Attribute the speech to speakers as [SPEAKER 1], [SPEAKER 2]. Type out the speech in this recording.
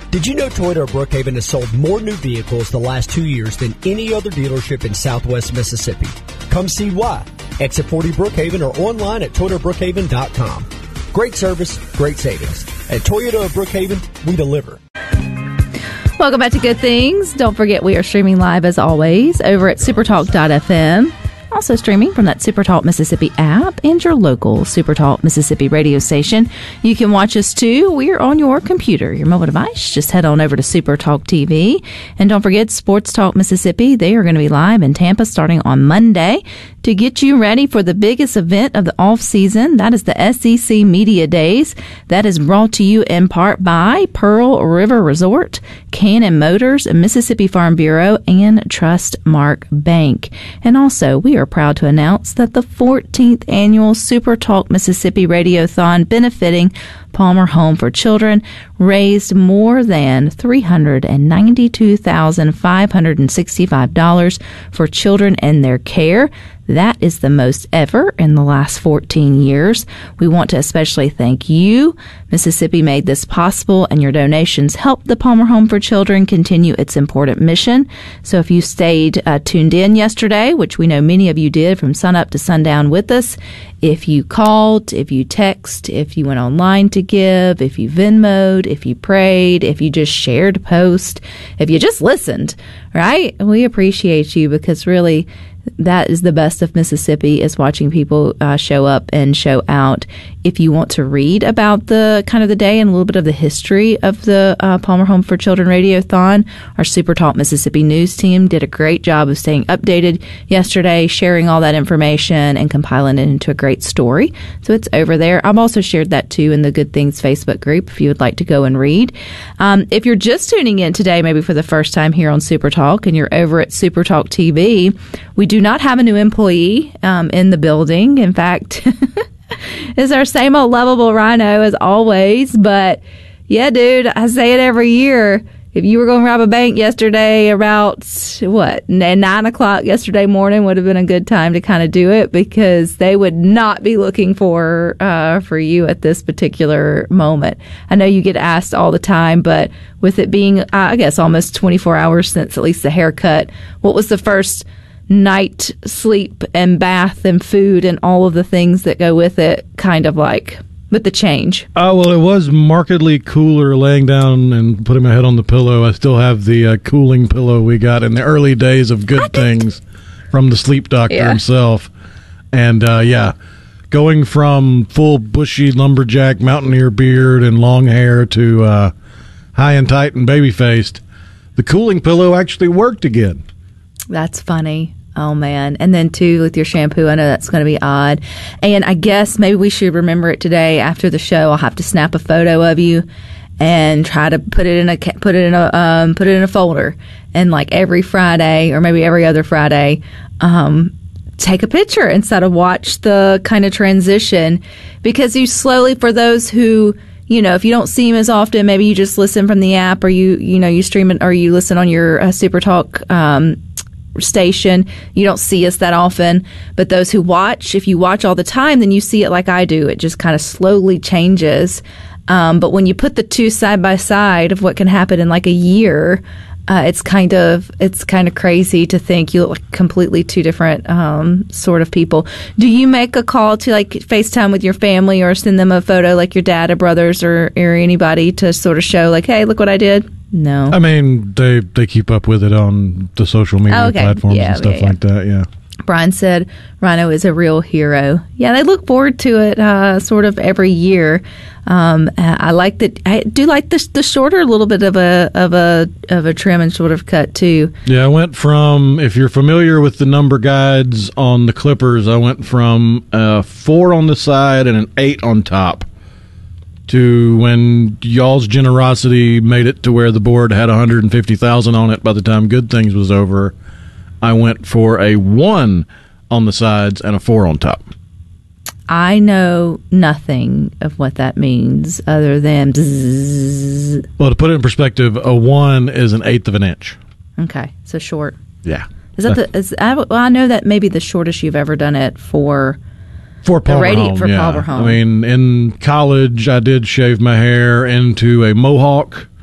[SPEAKER 1] Did you know Toyota of Brookhaven has sold more new vehicles the last 2 years than any other dealership in Southwest Mississippi? Come see why. Exit 40 Brookhaven or online at ToyotaBrookhaven.com. Great service, great savings. At Toyota of Brookhaven, we deliver.
[SPEAKER 2] Welcome back to Good Things. Don't forget we are streaming live as always over at supertalk.fm. Also streaming from that Supertalk Mississippi app and your local Supertalk Mississippi radio station. You can watch us too. We're on your computer, your mobile device. Just head on over to Supertalk TV. And don't forget Sports Talk Mississippi. They are going to be live in Tampa starting on Monday to get you ready for the biggest event of the off season. That is the SEC Media Days. That is brought to you in part by Pearl River Resort, Cannon Motors, Mississippi Farm Bureau, and Trustmark Bank. And also, we are proud to announce that the 14th annual Super Talk Mississippi Radiothon benefiting Palmer Home for Children raised more than $392,565 for children and their care. That is the most ever in the last 14 years. We want to especially thank you. Mississippi made this possible, and your donations help the Palmer Home for Children continue its important mission. So if you stayed tuned in yesterday, which we know many of you did from sunup to sundown with us, if you called, if you text, if you went online to give, if you Venmoed, if you prayed, if you just shared a post, if you just listened, right? We appreciate you, because really that is the best of Mississippi, is watching people show up and show out. If you want to read about the kind of the day and a little bit of the history of the Palmer Home for Children Radiothon, our Super Talk Mississippi news team did a great job of staying updated yesterday, sharing all that information and compiling it into a great story. So it's over there. I've also shared that too in the Good Things Facebook group if you would like to go and read. If you're just tuning in today, maybe for the first time here on Super Talk, and you're over at Super Talk TV, we do not have a new employee in the building. In fact, it's our same old lovable Rhino as always. But yeah, dude, I say it every year. If you were going to rob a bank yesterday about, 9 o'clock yesterday morning would have been a good time to kind of do it, because they would not be looking for you at this particular moment. I know you get asked all the time, but with it being, I guess, almost 24 hours since at least the haircut, what was the first night sleep and bath and food and all of the things that go with it, kind of like with the change?
[SPEAKER 3] Well, it was markedly cooler laying down and putting my head on the pillow. I still have the cooling pillow we got in the early days of Good Things from the sleep doctor himself. And going from full bushy lumberjack mountaineer beard and long hair to high and tight and baby-faced, the cooling pillow actually worked again.
[SPEAKER 2] That's funny. Oh, man. And then, too, with your shampoo, I know that's going to be odd. And I guess maybe we should remember it today. After the show, I'll have to snap a photo of you and try to put it in a folder. And like every Friday, or maybe every other Friday, take a picture instead of watch the kind of transition. Because you slowly, for those who, if you don't see him as often, maybe you just listen from the app, or you stream it, or you listen on your Super Talk station. You don't see us that often. But those who watch, if you watch all the time, then you see it like I do. It just kind of slowly changes. But when you put the two side by side of what can happen in like a year, it's kind of crazy to think you look like completely two different sort of people. Do you make a call to like FaceTime with your family, or send them a photo like your dad or brothers or anybody to sort of show like, hey, look what I did? No. I
[SPEAKER 3] mean, they keep up with it on the social media platforms and stuff like that, yeah.
[SPEAKER 2] Brian said Rhino is a real hero. Yeah, they look forward to it sort of every year. I like that. I do like the shorter little bit of a trim and sort of cut too.
[SPEAKER 3] Yeah, I went from, if you're familiar with the number guides on the clippers, I went from 4 on the side and an 8 on top, to when y'all's generosity made it to where the board had 150,000 on it by the time Good Things was over. I went for a 1 on the sides and a 4 on top.
[SPEAKER 2] I know nothing of what that means other than bzzz.
[SPEAKER 3] Well, to put it in perspective, a 1 is an 1/8 of an inch.
[SPEAKER 2] Okay, so short.
[SPEAKER 3] Yeah.
[SPEAKER 2] Is that I know that maybe the shortest you've ever done it for
[SPEAKER 3] Palmer Home.
[SPEAKER 2] For Palmer Home.
[SPEAKER 3] I mean, in college, I did shave my hair into a mohawk